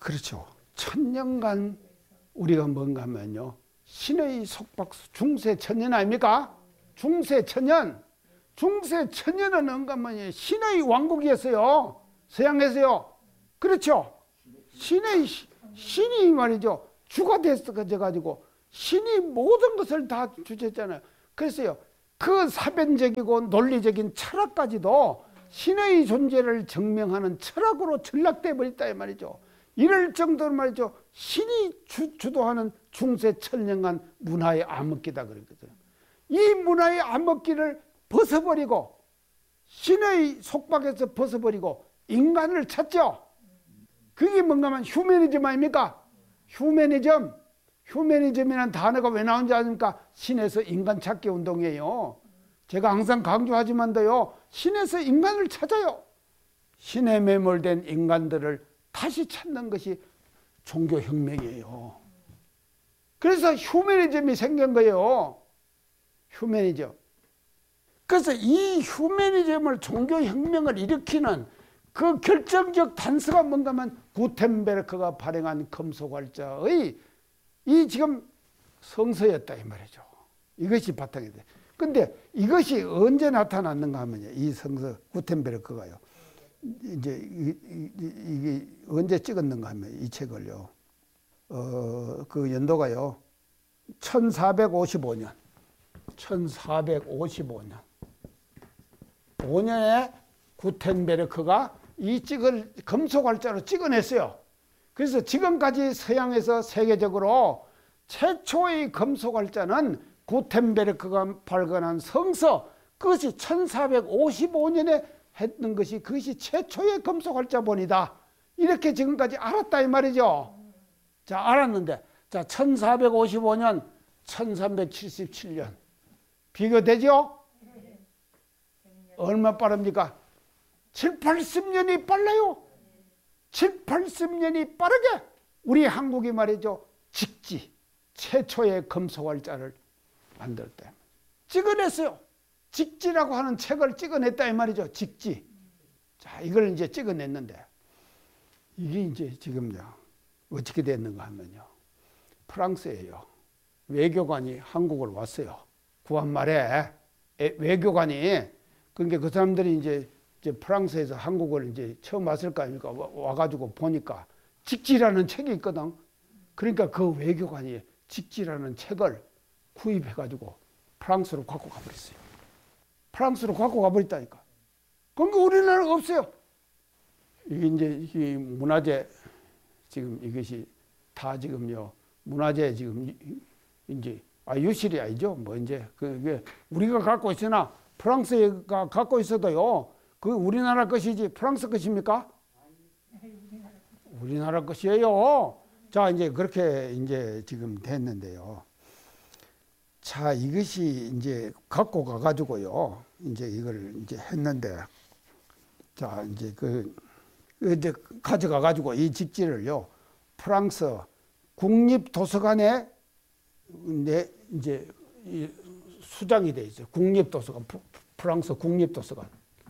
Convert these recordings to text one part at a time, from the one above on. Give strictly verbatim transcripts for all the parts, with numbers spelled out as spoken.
그렇죠. 천년간 우리가 뭔가 하면요. 신의 속박수 중세 천년 아닙니까? 중세 천년. 중세 천년은 뭔가 뭐냐. 신의 왕국이었어요. 서양에서요. 그렇죠. 신의, 신이 말이죠. 주가 됐어가지고 신이 모든 것을 다 주셨잖아요. 그래서요. 그 사변적이고 논리적인 철학까지도 신의 존재를 증명하는 철학으로 전락돼 버렸다 이 말이죠. 이럴 정도로 말이죠. 신이 주, 주도하는 중세 천년간 문화의 암흑기다 그랬거든요. 이 문화의 암흑기를 벗어버리고 신의 속박에서 벗어버리고 인간을 찾죠. 그게 뭔가 하면 휴머니즘 아닙니까? 휴머니즘. 휴머니즘이라는 단어가 왜 나온지 아십니까? 신에서 인간 찾기 운동이에요. 제가 항상 강조하지만도요. 신에서 인간을 찾아요. 신에 매몰된 인간들을 다시 찾는 것이 종교혁명이에요. 그래서 휴머니즘이 생긴 거예요. 휴머니즘. 그래서 이 휴머니즘을 종교혁명을 일으키는 그 결정적 단서가 뭔가 하면 구텐베르크가 발행한 금속활자의 이 지금 성서였다 이 말이죠. 이것이 바탕이 돼. 근데 이것이 언제 나타났는가 하면요. 이 성서 구텐베르크가요. 이제 이게 언제 찍었는가 하면 이 책을요. 어, 그 연도가요. 천사백오십오 년. 천사백오십오 년. 오 년에 구텐베르크가 이 찍을 금속활자로 찍어냈어요. 그래서 지금까지 서양에서 세계적으로 최초의 금속활자는 구텐베르크가 발견한 성서, 그것이 천사백오십오 년에 했던 것이 그것이 최초의 금속활자본이다. 이렇게 지금까지 알았다 이 말이죠. 자, 알았는데 자, 천사백오십오 년, 천삼백칠십칠 년 비교되죠? 얼마 빠릅니까? 칠, 팔십 년이 빨라요. 칠, 팔십 년이 빠르게 우리 한국이 말이죠. 직지, 최초의 금속활자를 만들었다. 찍어냈어요. 직지라고 하는 책을 찍어냈다 이 말이죠. 직지. 자, 이걸 이제 찍어냈는데 이게 이제 지금요. 어떻게 됐는가 하면요. 프랑스에요. 외교관이 한국을 왔어요. 구한 말에 외교관이 그러니까 그 사람들이 이제 이제 프랑스에서 한국을 이제 처음 왔을 거 아닙니까? 와가지고 보니까 직지라는 책이 있거든. 그러니까 그 외교관이 직지라는 책을 구입해가지고 프랑스로 갖고 가버렸어요. 프랑스로 갖고 가버렸다니까. 그러니까 우리나라가 없어요. 이게 이제 이 문화재 지금 이것이 다 지금요 문화재 지금 이제 아 유실이 아니죠. 뭐 이제 그게 우리가 갖고 있으나 프랑스가 갖고 있어도요. 그 우리나라 것이지 프랑스 것입니까? 우리나라 것이에요. 자, 이제 그렇게 이제 지금 됐는데요. 자, 이것이 이제 갖고 가가지고요. 이제 이걸 이제 했는데, 자, 이제 그, 이제 가져가가지고 이 직지를요, 프랑스 국립도서관에 내 이제 수장이 돼 있어요. 국립도서관, 프랑스 국립도서관.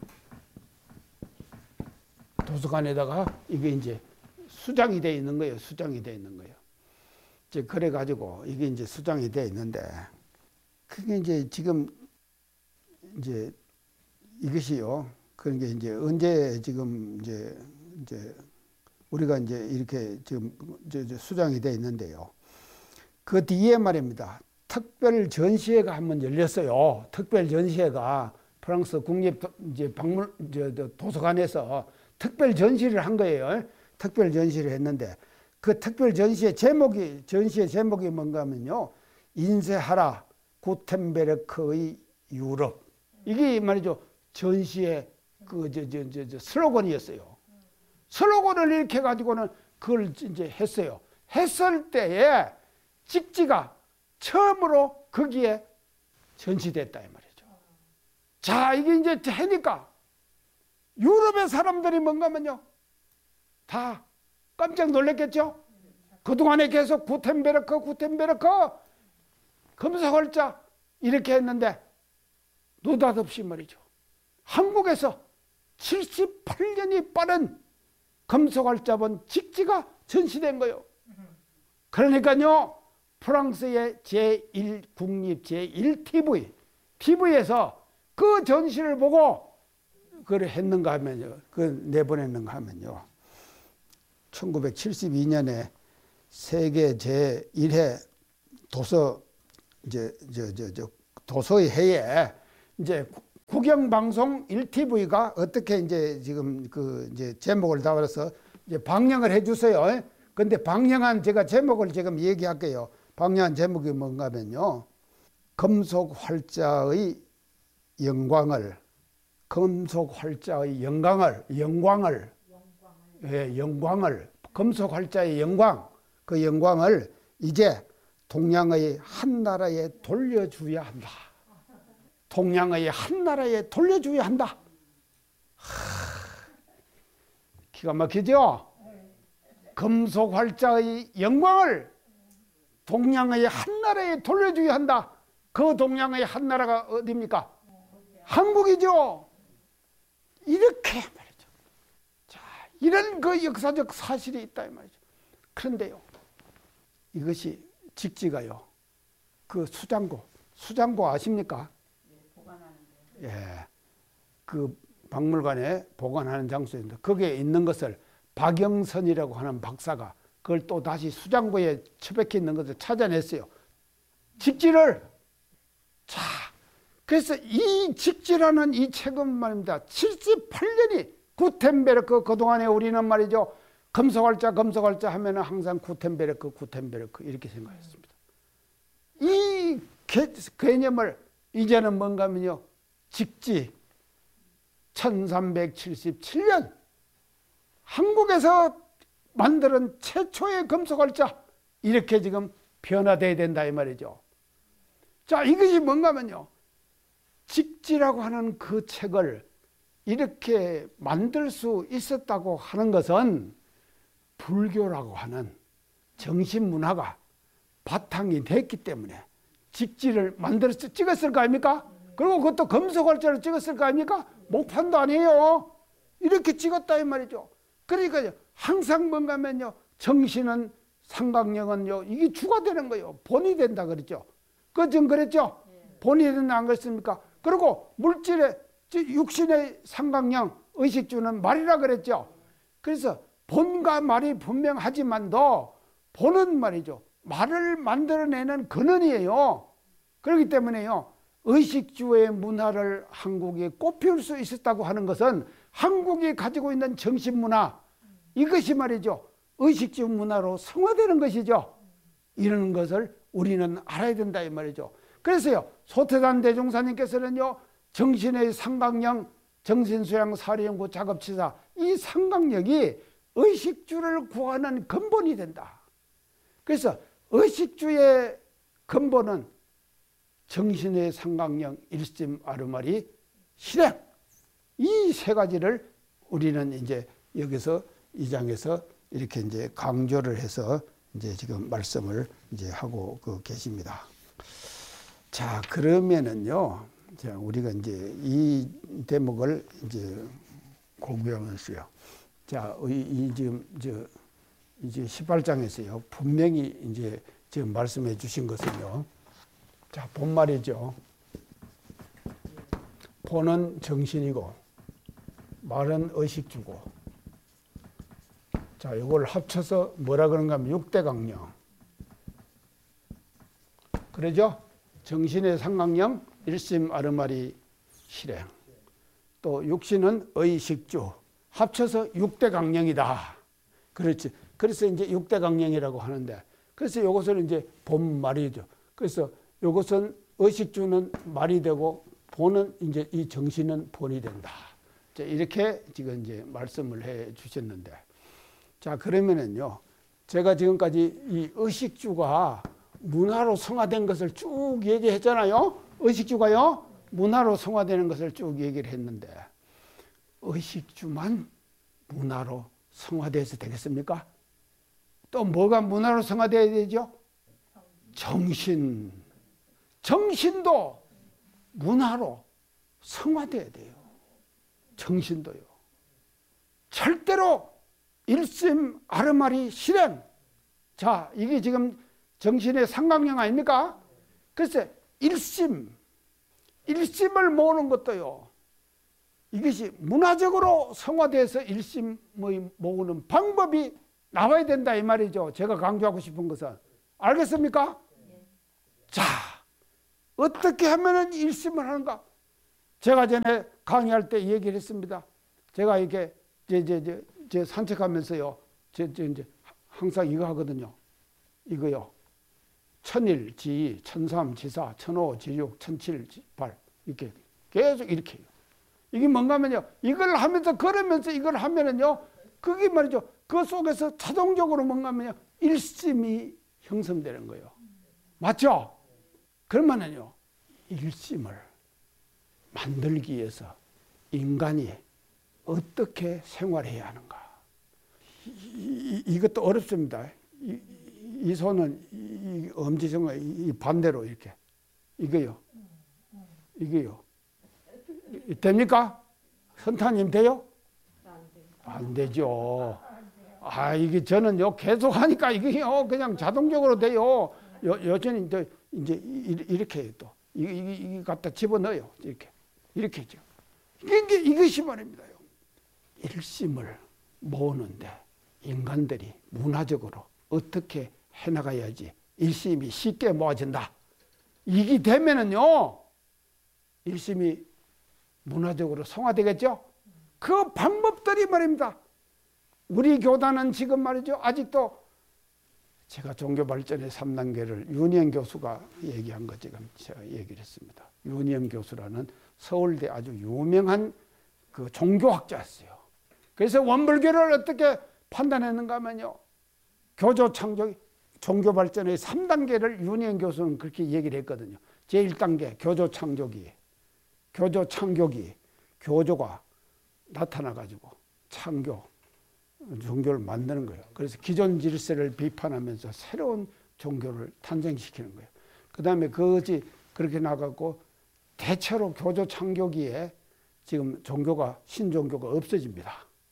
도서관에다가 이게 이제 수장이 돼 있는 거예요. 수장이 돼 있는 거예요. 이제 그래가지고 이게 이제 수장이 돼 있는데, 그게 이제 지금 이제 이것이요. 그런 게 이제 언제 지금 이제 이제 우리가 이제 이렇게 지금 수장이 돼 있는데요. 그 뒤에 말입니다. 특별 전시회가 한번 열렸어요. 특별 전시회가 프랑스 국립 이제 박물 저 도서관에서 특별 전시를 한 거예요. 특별 전시를 했는데 그 특별 전시의 제목이 전시의 제목이 뭔가 하면요. 인쇄하라 구텐베르크의 유럽. 이게 말이죠. 전시의 그 저 저 저 저 슬로건이었어요. 슬로건을 이렇게 가지고는 그걸 이제 했어요. 했을 때에 직지가 처음으로 거기에 전시됐다 이 말이죠. 자, 이게 이제 해니까 유럽의 사람들이 뭔가 하면요. 다 깜짝 놀랐겠죠? 그동안에 계속 구텐베르크, 구텐베르크, 금속활자 이렇게 했는데 느닷없이 말이죠. 한국에서 칠십팔 년이 빠른 금속활자본 직지가 전시된 거요. 그러니까요, 프랑스의 제일 국립 제일 티비, 티비에서 그 전시를 보고 그걸 했는가 하면요, 그 내보냈는가 하면요, 천구백칠십이 년에 세계 제일 회 도서 이제 저 저 저 도서의 해에 이제 국영방송 일 티비가 어떻게 이제 지금 그 이제 제목을 달아서 이제 방영을 해주세요. 근데 방영한 제가 제목을 지금 얘기할게요. 방영한 제목이 뭔가 하면요, 금속활자의 영광을, 금속활자의 영광을, 영광을, 예, 영광을, 금속활자의 영광, 그 영광을 이제 동양의 한 나라에 돌려줘야 한다. 동양의 한 나라에 돌려줘야 한다. 하, 기가 막히죠? 금속활자의 영광을 동양의 한 나라에 돌려줘야 한다. 그 동양의 한 나라가 어디입니까? 한국이죠. 이렇게 말이죠. 자, 이런 그 역사적 사실이 있다 이 말이죠. 그런데요, 이것이 직지가요, 그 수장고, 수장고 아십니까? 예, 그 박물관에 보관하는 장소인데 거기에 있는 것을 박영선이라고 하는 박사가 그걸 또 다시 수장고에 처박혀 있는 것을 찾아냈어요. 직지를. 자, 그래서 이 직지라는 이 책은 말입니다, 칠십팔 년이 구텐베르크, 그동안에 우리는 말이죠, 금속활자 금속활자 하면은 항상 구텐베르크 구텐베르크 이렇게 생각했습니다. 이 개, 개념을 이제는 뭔가 하면요, 직지 천삼백칠십칠 년 한국에서 만드는 최초의 금속활자, 이렇게 지금 변화돼야 된다 이 말이죠. 자, 이것이 뭔가 하면요, 직지라고 하는 그 책을 이렇게 만들 수 있었다고 하는 것은 불교라고 하는 정신문화가 바탕이 됐기 때문에 직지를 만들어서 찍었을 거 아닙니까? 그리고 그것도 금속활자로 찍었을 거 아닙니까? 목판도 아니에요. 이렇게 찍었다 이 말이죠. 그러니까 항상 뭔가 하면요, 정신은, 삼각령은요, 이게 주가 되는 거예요. 본이 된다 그랬죠. 그거 좀 그랬죠? 본이 된다 안 그랬습니까? 그리고 물질의, 육신의 삼각령, 의식주는 말이라 그랬죠. 그래서 본과 말이 분명하지만도 본은 말이죠, 말을 만들어내는 근원이에요. 그렇기 때문에요, 의식주의 문화를 한국에 꽃피울 수 있었다고 하는 것은 한국이 가지고 있는 정신문화, 이것이 말이죠, 의식주 문화로 성화되는 것이죠. 이런 것을 우리는 알아야 된다 이 말이죠. 그래서요, 소태산 대종사님께서는요, 정신의 삼각령, 정신수양 사리연구 작업치사, 이 삼각력이 의식주를 구하는 근본이 된다. 그래서 의식주의 근본은 정신의 삼각령, 일심 아르마리, 실행, 이 세 가지를 우리는 이제 여기서 이 장에서 이렇게 이제 강조를 해서 이제 지금 말씀을 이제 하고 그 계십니다. 자, 그러면은요, 자, 우리가 이제 이 대목을 이제 공부하면서요. 자, 이, 이 지금 저 이제 십팔 장에서요, 분명히 이제 지금 말씀해 주신 것은요. 자, 본말이죠. 본은 정신이고 말은 의식주고. 자, 이걸 합쳐서 뭐라 그런가 하면 육대강령. 그러죠? 정신의 삼각령, 일심 아르마리 실행. 또 육신은 의식주. 합쳐서 육대강령이다. 그렇지. 그래서 이제 육대강령이라고 하는데, 그래서 이것을 이제 본말이죠. 그래서 이것은 의식주는 말이 되고 본은 이제 이 정신은 본이 된다. 자, 이렇게 지금 이제 말씀을 해 주셨는데, 자, 그러면은요, 제가 지금까지 이 의식주가 문화로 성화된 것을 쭉 얘기했잖아요. 의식주가요, 문화로 성화되는 것을 쭉 얘기를 했는데, 의식주만 문화로 성화돼서 되겠습니까? 또 뭐가 문화로 성화돼야 되죠? 정신. 정신도 문화로 성화돼야 돼요. 정신도요. 절대로 일심 아르마리 실행. 자, 이게 지금 정신의 삼각형 아닙니까? 글쎄, 일심, 일심을 모으는 것도요, 이것이 문화적으로 성화돼서 일심을 모으는 방법이 나와야 된다 이 말이죠. 제가 강조하고 싶은 것은. 알겠습니까? 네. 자, 어떻게 하면 일심을 하는가? 제가 전에 강의할 때 얘기를 했습니다. 제가 이렇게 제, 제, 제, 제 산책하면서요, 제, 제 이제 항상 이거 하거든요. 이거요. 천일, 지이, 천삼, 지사, 천오, 지육, 천칠, 지팔. 이렇게 계속 이렇게 해요. 이게 뭔가 하면요, 이걸 하면서 걸으면서 이걸 하면은요, 그게 말이죠. 그 속에서 자동적으로 뭔가 하면요, 일심이 형성되는 거예요. 맞죠? 그러면은요, 일심을 만들기 위해서 인간이 어떻게 생활해야 하는가. 이, 이, 이것도 어렵습니다. 이, 이 손은 이 엄지손과 이 반대로 이렇게. 이거요. 이게요. 됩니까? 선타님 돼요? 안 되죠. 아, 이게 저는요, 계속 하니까 이게요, 그냥 자동적으로 돼요. 여, 여전히 이제, 이제 이렇게 해요, 또. 이게, 이게, 이게 갖다 집어넣어요. 이렇게. 이렇게 했죠. 이게, 이것이 말입니다요. 일심을 모으는데 인간들이 문화적으로 어떻게 해나가야지 일심이 쉽게 모아진다. 이게 되면은요, 일심이 문화적으로 성화되겠죠? 그 방법들이 말입니다. 우리 교단은 지금 말이죠. 아직도 제가 종교 발전의 삼 단계를 윤희영 교수가 얘기한 거 지금 제가 얘기를 했습니다. 윤희영 교수라는 서울대 아주 유명한 그 종교학자였어요. 그래서 원불교를 어떻게 판단했는가 하면요, 교조 창조, 종교 발전의 삼 단계를 윤희영 교수는 그렇게 얘기를 했거든요. 제일 단계, 교조 창조기. 교조 창조기, 교조가 나타나가지고 창조, 종교를 만드는 거예요. 그래서 기존 질서를 비판하면서 새로운 종교를 탄생시키는 거예요. 그 다음에 그것이 그렇게 나가고 대체로 교조 창조기에 지금 종교가, 신종교가 없어집니다.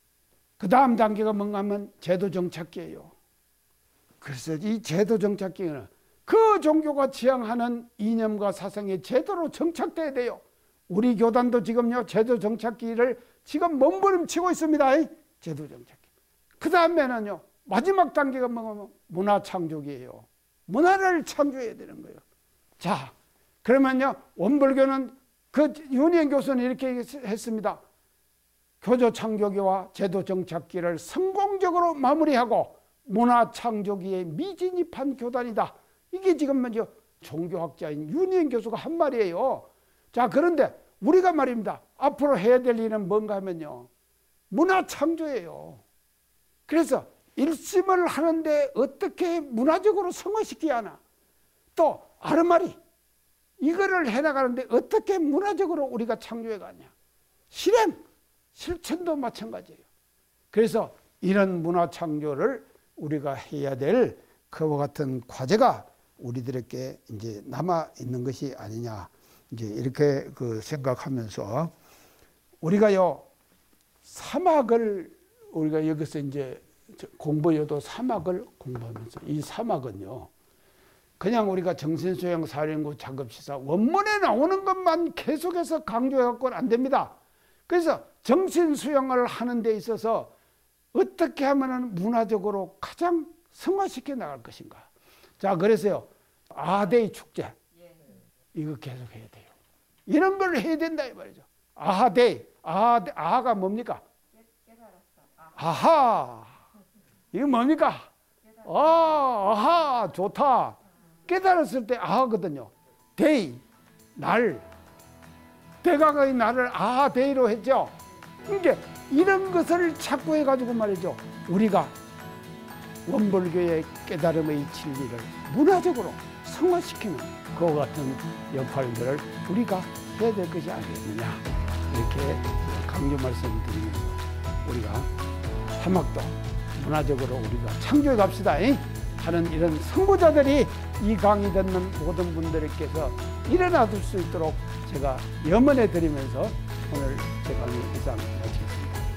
그 다음 단계가 뭔가 하면 제도 정착기예요. 그래서 이 제도 정착기는 그 종교가 지향하는 이념과 사상의 제도로 정착돼야 돼요. 우리 교단도 지금요, 제도 정착기를 지금 몸부림치고 있습니다. 제도 정착기. 그 다음에는요, 마지막 단계가 뭐냐면 문화 창조기예요. 문화를 창조해야 되는 거예요. 자, 그러면요, 원불교는 그 윤희영 교수는 이렇게 했습니다. 교조 창조기와 제도 정착기를 성공적으로 마무리하고 문화 창조기에 미진입한 교단이다. 이게 지금 먼저 종교학자인 윤희영 교수가 한 말이에요. 자, 그런데 우리가 말입니다. 앞으로 해야 될 일은 뭔가 하면요, 문화 창조예요. 그래서 일심을 하는데 어떻게 문화적으로 성화시켜야 하나. 또 아르마리, 이거를 해나가는데 어떻게 문화적으로 우리가 창조해 가냐. 실행, 실천도 마찬가지예요. 그래서 이런 문화 창조를 우리가 해야 될 그와 같은 과제가 우리들에게 이제 남아 있는 것이 아니냐. 이제 이렇게 그 생각하면서 우리가요, 사막을 우리가 여기서 이제 공부여도 사막을 공부하면서 이 사막은요, 그냥 우리가 정신수양 사령구 작업시사 원문에 나오는 것만 계속해서 강조해갖고는 안 됩니다. 그래서 정신수양을 하는 데 있어서 어떻게 하면 문화적으로 가장 성화시켜 나갈 것인가. 자, 그래서요, 아데이 축제 이거 계속 해야 돼요. 이런 걸 해야 된다 이 말이죠. 아데이, 아, 아가 뭡니까? 아하, 이거 뭡니까? 아, 아하, 좋다. 깨달았을 때 아하거든요. 데이, 날. 대가의 날을 아하 데이로 했죠. 그러니까 이런 것을 찾고 해가지고 말이죠. 우리가 원불교의 깨달음의 진리를 문화적으로 성화시키는 그와 같은 역할들을 우리가 해야 될 것이 아니겠느냐. 이렇게 강조 말씀드리면서 우리가 사막도 문화적으로 우리가 창조해 갑시다 하는 이런 선구자들이 이 강의 듣는 모든 분들께서 일어나줄 수 있도록 제가 염원해 드리면서 오늘 제 강의 이상 마치겠습니다.